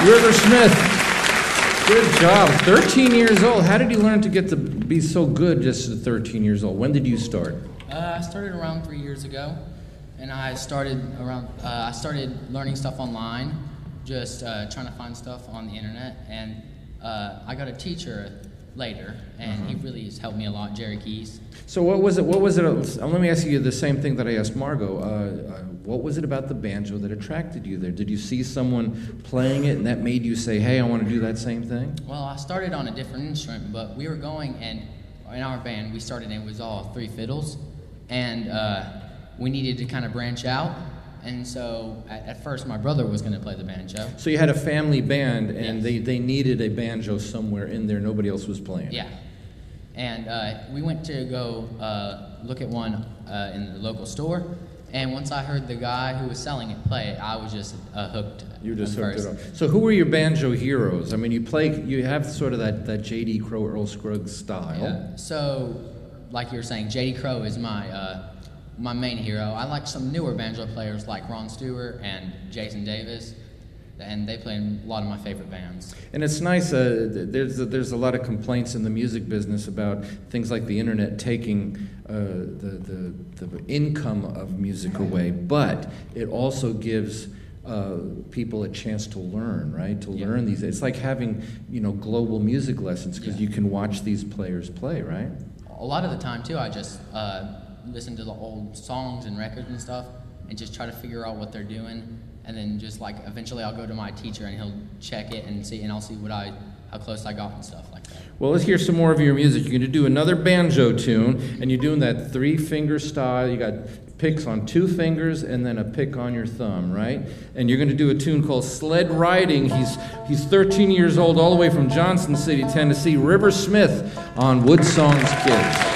River Smith. Good job. 13 years old. How did you learn to get to be so good just at 13 years old? When did you start? I started around 3 years ago, and I started learning stuff online, just trying to find stuff on the internet, and I got a teacher later, and he really has helped me a lot, Jerry Keys. So what was it? Let me ask you the same thing that I asked Margot. What was it about the banjo that attracted you there? Did you see someone playing it, and that made you say, "Hey, I want to do that same thing"? Well, I started on a different instrument, but we were going, and in our band, we started, and it was all 3 fiddles, and we needed to kind of branch out. And so, at first, my brother was going to play the banjo. So you had a family band, and Yes. they needed a banjo somewhere in there. Nobody else was playing. Yeah. And we went to go look at one in the local store. And once I heard the guy who was selling it play it, I was just hooked. You were just at hooked it first. up. So who were your banjo heroes? I mean, you have sort of that J.D. Crowe, Earl Scruggs style. Yeah. So, like you were saying, J.D. Crowe is my main hero. I like some newer banjo players like Ron Stewart and Jason Davis, and they play in a lot of my favorite bands. And it's nice, there's a lot of complaints in the music business about things like the internet taking the income of music away, but it also gives people a chance to learn, right? To learn these. It's like having, global music lessons because you can watch these players play, right? A lot of the time, too, I just listen to the old songs and records and stuff and just try to figure out what they're doing, and then just like eventually I'll go to my teacher and he'll check it and see, and I'll see how close I got and stuff like that. Well, let's hear some more of your music. You're going to do another banjo tune, and you're doing that 3-finger style. You got picks on 2 fingers and then a pick on your thumb, right? And you're going to do a tune called Sled Riding. He's 13 years old, all the way from Johnson City, Tennessee. River Smith on Woodsong's Kids.